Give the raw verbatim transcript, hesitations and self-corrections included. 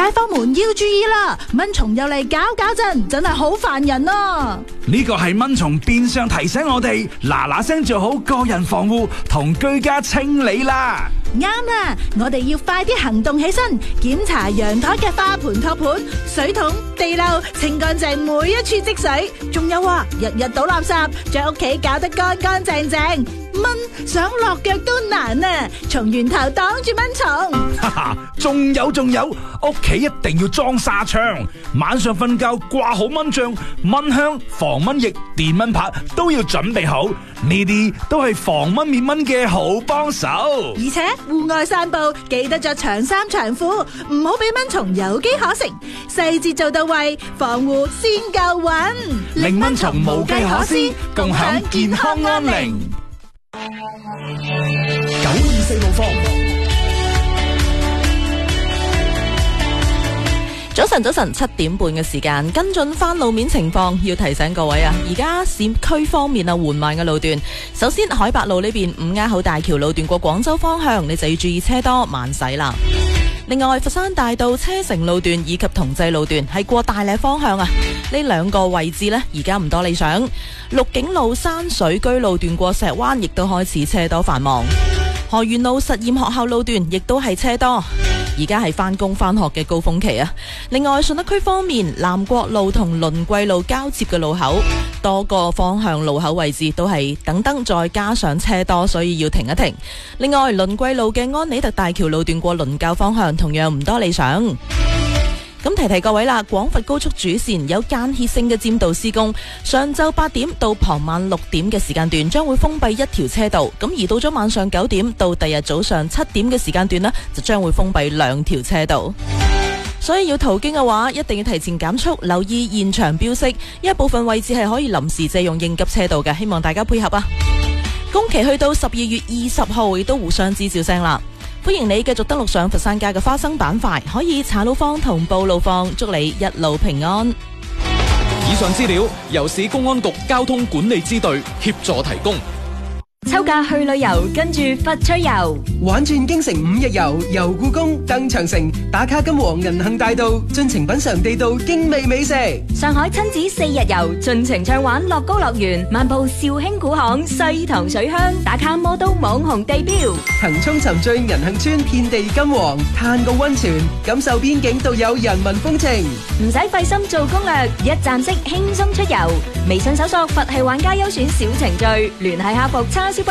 街坊們要注意啦，蚊蟲又嚟搞搞震，真係好煩人啊！ 呢個係蚊蟲變相提醒我哋嗱嗱聲做好個人防護同居家清理啦。 啱啦，我哋要快啲行動起身，檢查陽台嘅花盆托盤、水桶、地漏，清乾淨每一處積水。仲有啊，日日倒垃圾，將屋企搞得乾乾淨淨。蚊想落腳都難啊！從源頭擋住蚊蟲。 哈哈，仲有仲有，屋企一定要裝紗窗，晚上瞓覺掛好蚊帳、蚊香、防蚊液、電蚊拍都要準備好，呢啲都係防蚊滅蚊嘅好幫手。 而且戶外散步記得着長衫長褲，唔好俾蚊蟲有機可乘，細節做到位，防護先夠穩， 令蚊蟲無計可施，共享健康安寧。 九二四路放， 早晨，早晨，七點半嘅時間，跟進翻路面情況，要提醒各位啊，而家市區方面啊，緩慢嘅路段，首先海八路呢邊五鴉口大橋路段過廣州方向，你就要注意車多慢駛啦。另外，佛山大道車城路段以及同濟路段係過大嶺方向啊，呢兩個位置呢，而家唔多理想。綠景路山水居路段過石灣，亦都開始車多繁忙。河源路實驗學校路段亦都係車多，而家係返工返學嘅高峰期啊。另外，順德區方面，南國路同倫貴路交接嘅路口，多個方向路口位置都係等燈，再加上車多，所以要停一停。另外，倫貴路嘅安理特大橋路段過倫教方向同樣唔多理想。咁提提各位啦，廣佛高速主線有間歇性嘅佔道施工，上晝八點到傍晚六點嘅時間段將會封閉一條車道，咁而到咗晚上九點到第日早上七點嘅時間段呢，就將會封閉兩條車道。所以要途經嘅話，一定要提前減速，留意現場標識，因為部分位置係可以臨時借用應急車道嘅，希望大家配合啊！工期去到十二月二十號，亦都互相知照聲啦。歡迎你繼續登錄上佛山街嘅花生板塊，可以查路況同報路況，祝你一路平安。 以上資料由市公安局交通管理支隊協助提供。 秋假去旅遊，跟住佛趣遊， 玩轉京城五日遊，遊故宮、登長城，打卡金皇銀杏大道，盡情品嘗地道精美美食。 上海親子四日遊，盡情暢玩樂高樂園，漫步紹興古巷、西塘水鄉，打卡魔都網紅地標， 騰衝沉醉銀杏村遍地金黃，嘆個溫泉，感受邊境獨有人民風情。 唔使費心做攻略，一站式輕鬆出遊。微信搜索佛系玩家優選小程序，聯繫客服叉燒